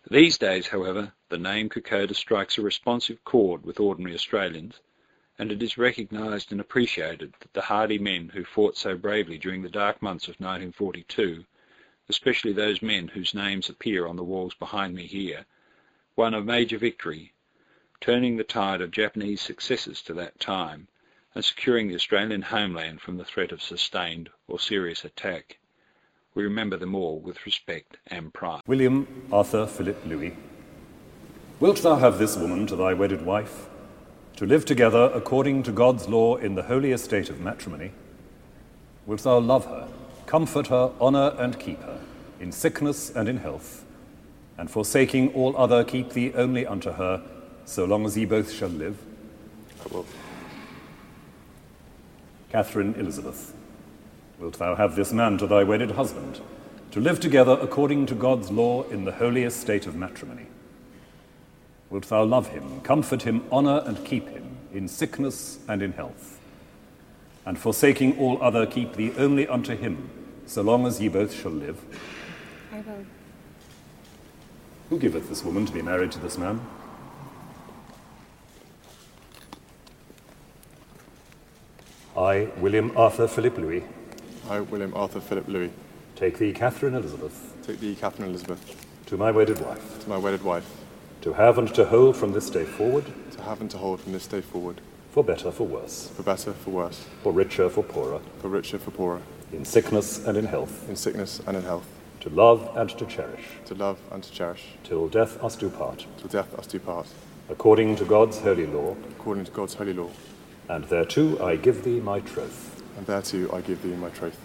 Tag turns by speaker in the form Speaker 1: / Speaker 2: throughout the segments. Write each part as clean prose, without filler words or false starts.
Speaker 1: These days, however, the name Kokoda strikes a responsive chord with ordinary Australians, and it is recognised and appreciated that the hardy men who fought so bravely during the dark months of 1942, especially those men whose names appear on the walls behind me here, won a major victory, turning the tide of Japanese successes to that time and securing the Australian homeland from the threat of sustained or serious attack. We remember them all with respect and pride.
Speaker 2: William Arthur Philip Louis, wilt thou have this woman to thy wedded wife, to live together according to God's law in the holy estate of matrimony? Wilt thou love her, comfort her, honour and keep her, in sickness and in health, and forsaking all other keep thee only unto her, so long as ye both shall live?
Speaker 3: I will.
Speaker 2: Catherine Elizabeth, wilt thou have this man to thy wedded husband, to live together according to God's law in the holy estate of matrimony? Wilt thou love him, comfort him, honour and keep him, in sickness and in health, and forsaking all other keep thee only unto him, so long as ye both shall live?
Speaker 4: I will.
Speaker 2: Who giveth this woman to be married to this man? I, William Arthur Philip Louis,
Speaker 3: I, William Arthur Philip Louis,
Speaker 2: take thee, Catherine Elizabeth,
Speaker 3: take thee, Catherine Elizabeth,
Speaker 2: to my wedded wife,
Speaker 3: to my wedded wife,
Speaker 2: to have and to hold from this day forward,
Speaker 3: to have and to hold from this day forward,
Speaker 2: for better, for worse,
Speaker 3: for better, for worse,
Speaker 2: for richer, for poorer,
Speaker 3: for richer, for poorer,
Speaker 2: in sickness and in health,
Speaker 3: in sickness and in health,
Speaker 2: to love and to cherish,
Speaker 3: to love and to cherish,
Speaker 2: till death us do part,
Speaker 3: till death us do part,
Speaker 2: according to God's holy law,
Speaker 3: according to God's holy law,
Speaker 2: and thereto I give thee my troth.
Speaker 3: and thereto I give thee my troth.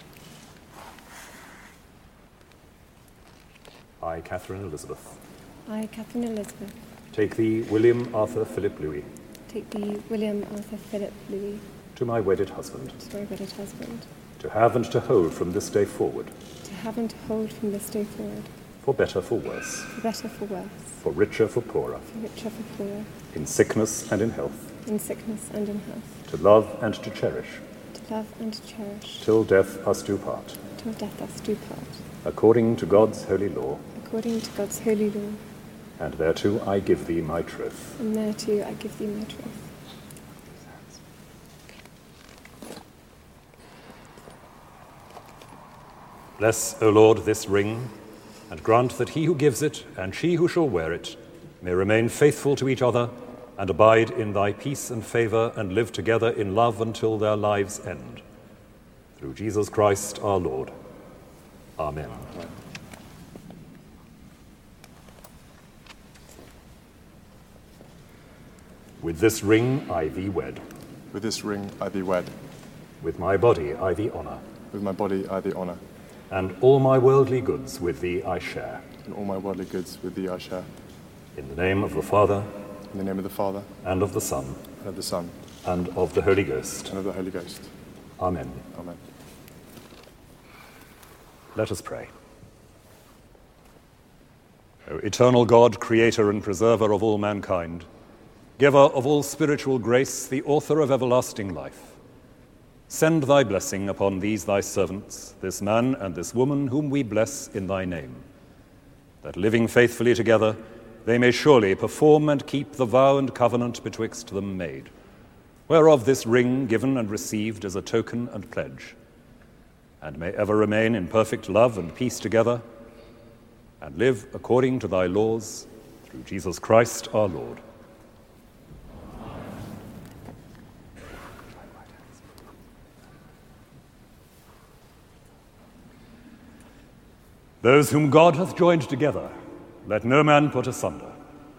Speaker 2: I, Catherine Elizabeth,
Speaker 4: I, Catherine Elizabeth,
Speaker 2: take thee, William Arthur Philip Louis,
Speaker 4: take thee, William Arthur Philip Louis,
Speaker 2: to my wedded husband,
Speaker 4: to my wedded husband,
Speaker 2: to have and to hold from this day forward,
Speaker 4: to have and to hold from this day forward,
Speaker 2: for better, for worse,
Speaker 4: for better, for worse,
Speaker 2: for richer, for poorer,
Speaker 4: for richer, for poorer,
Speaker 2: in sickness and in health,
Speaker 4: in sickness and in health,
Speaker 2: to love and to cherish,
Speaker 4: to love and to cherish,
Speaker 2: till death us do part,
Speaker 4: till death us do part,
Speaker 2: according to God's holy law,
Speaker 4: according to God's holy law,
Speaker 2: and thereto I give thee my troth.
Speaker 4: and thereto I give thee my troth.
Speaker 2: Bless, O Lord, this ring, and grant that he who gives it and she who shall wear it may remain faithful to each other and abide in thy peace and favour and live together in love until their lives' end. Through Jesus Christ our Lord. Amen. With this ring I thee wed.
Speaker 3: With this ring I thee wed.
Speaker 2: With my body I thee honour.
Speaker 3: With my body I thee honour.
Speaker 2: And all my worldly goods with thee I share.
Speaker 3: And all my worldly goods with thee I share.
Speaker 2: In the name of the Father,
Speaker 3: In the name of the Father,
Speaker 2: and of the Son,
Speaker 3: and of the Son,
Speaker 2: and of the Holy Ghost.
Speaker 3: and of the Holy Ghost.
Speaker 2: Amen.
Speaker 3: Amen.
Speaker 2: Let us pray. O eternal God, creator and preserver of all mankind, giver of all spiritual grace, the author of everlasting life, send thy blessing upon these thy servants, this man and this woman whom we bless in thy name, that living faithfully together, they may surely perform and keep the vow and covenant betwixt them made, whereof this ring given and received is a token and pledge, and may ever remain in perfect love and peace together, and live according to thy laws, through Jesus Christ our Lord. Those whom God hath joined together, let no man put asunder.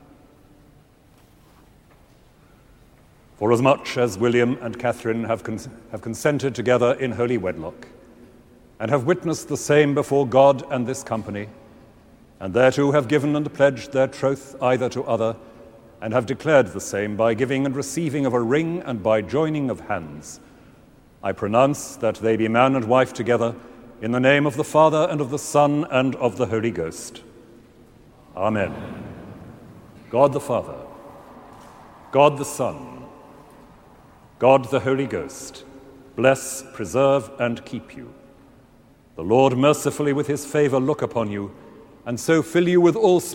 Speaker 2: Forasmuch as William and Catherine have consented together in holy wedlock, and have witnessed the same before God and this company, and thereto have given and pledged their troth either to other, and have declared the same by giving and receiving of a ring and by joining of hands, I pronounce that they be man and wife together, in the name of the Father, and of the Son, and of the Holy Ghost. Amen. God the Father, God the Son, God the Holy Ghost, bless, preserve, and keep you. The Lord mercifully with his favour look upon you, and so fill you with all